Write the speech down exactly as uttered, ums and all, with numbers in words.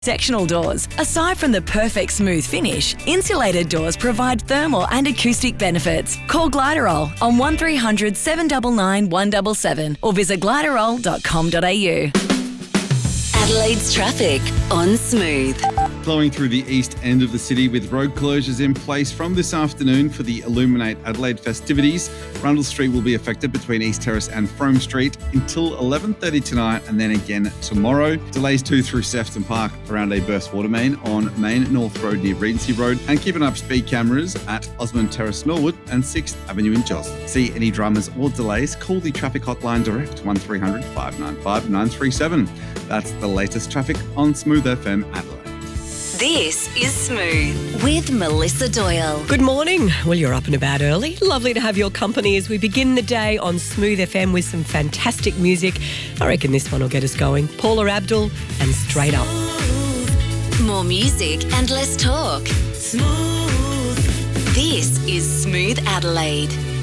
Sectional doors. Aside from the perfect smooth finish, insulated doors provide thermal and acoustic benefits. Call Gliderol on one three hundred seven nine nine one seven seven or visit gliderol dot com dot a u. Adelaide's traffic on Smooth. Flowing through the east end of the city with road closures in place from this afternoon for the Illuminate Adelaide festivities. Rundle Street will be affected between East Terrace and Frome Street until eleven thirty tonight and then again tomorrow. Delays too through Sefton Park around a burst water main on Main North Road near Regency Road, and keeping up speed cameras at Osmond Terrace Norwood and sixth Avenue in Jos. See any dramas or delays, call the traffic hotline direct one three hundred five nine five nine three seven. That's the latest traffic on Smooth F M Adelaide. This is Smooth with Melissa Doyle. Good morning. Well, you're up and about early. Lovely to have your company as we begin the day on Smooth F M with some fantastic music. I reckon this one will get us going. Paula Abdul and Straight Up. More music and less talk. Smooth. This is Smooth Adelaide.